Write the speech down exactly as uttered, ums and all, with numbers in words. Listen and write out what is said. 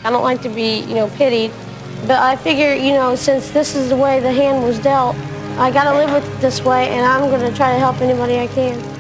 I don't like to be, you know, pitied, but I figure, you know, since this is the way the hand was dealt, I gotta live with it this way, and I'm gonna try to help anybody I can.